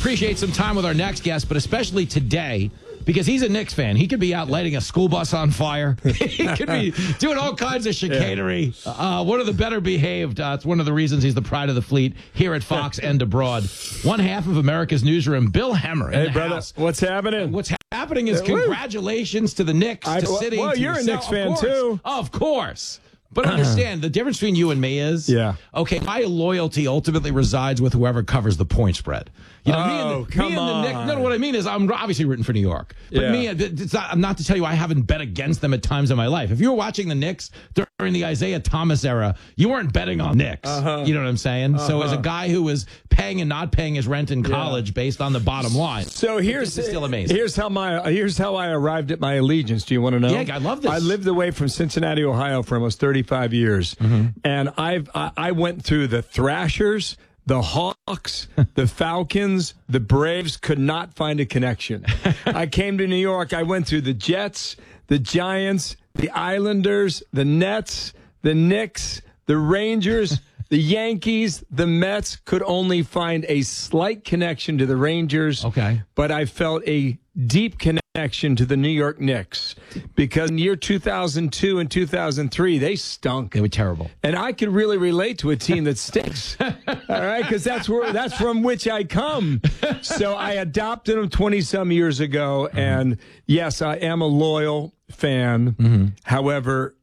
appreciate some time with our next guest, but especially today, because he's a Knicks fan. He could be out lighting a school bus on fire. He could be doing all kinds of chicanery. One of the better behaved. It's one of the reasons he's the pride of the fleet here at Fox and abroad. One half of America's newsroom, Bill Hemmer. Hey, brother, what's happening? What's happening is congratulations to the Knicks, to City. Well, you're a Knicks fan, too. Of course. But understand, the difference between you and me is, okay, my loyalty ultimately resides with whoever covers the point spread. You know, me and the Knicks, no, what I mean is I'm obviously rooting for New York. But I'm not to tell you I haven't bet against them at times in my life. If you were watching the Knicks during the Isaiah Thomas era, you weren't betting on Knicks. You know what I'm saying? So as a guy who was paying and not paying his rent in college based on the bottom line. So here's still amazing. Here's how I arrived at my allegiance. Do you want to know? Yeah, I love this. I lived away from Cincinnati, Ohio for almost 35 years. And I went through the Thrashers, the Hawks, the Falcons, the Braves, could not find a connection. I came to New York. I went through the Jets, the Giants, the Islanders, the Nets, the Knicks, the Rangers, the Yankees, the Mets. Could only find a slight connection to the Rangers. Okay. But I felt a deep connection to the New York Knicks because in year 2002 and 2003, they stunk. They were terrible. And I could really relate to a team that stinks. All right, because that's from which I come. So I adopted them 20-some years ago. And yes, I am a loyal fan. However,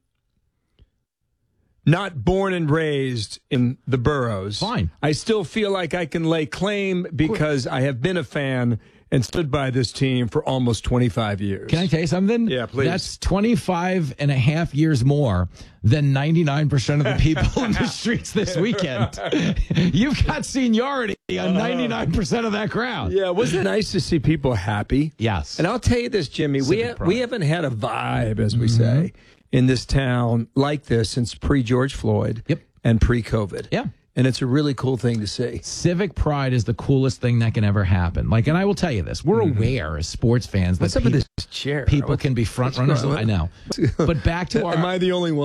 not born and raised in the boroughs. Fine. I still feel like I can lay claim because I have been a fan and stood by this team for almost 25 years. Can I tell you something? Yeah, please. That's 25 and a half years more than 99% of the people in the streets this weekend. You've got seniority on 99% of that crowd. Yeah, wasn't it nice to see people happy? Yes. And I'll tell you this, Jimmy, we haven't had a vibe, as we say, in this town like this since pre-George Floyd and pre-COVID. Yeah. And it's a really cool thing to see. Civic pride is the coolest thing that can ever happen. Like, and I will tell you this: we're aware as sports fans that What's up with this chair? People can be front runners. I know, but back to our. Am I the only one?